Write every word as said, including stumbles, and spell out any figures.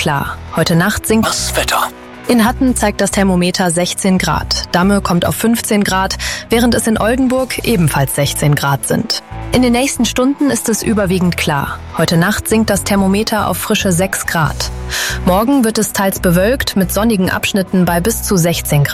klar. Heute Nacht sinkt... Das Wetter. In Hatten zeigt das Thermometer sechzehn Grad. Damme kommt auf fünfzehn Grad, während es in Oldenburg ebenfalls sechzehn Grad sind. In den nächsten Stunden ist es überwiegend klar. Heute Nacht sinkt das Thermometer auf frische sechs Grad. Morgen wird es teils bewölkt mit sonnigen Abschnitten bei bis zu sechzehn Grad.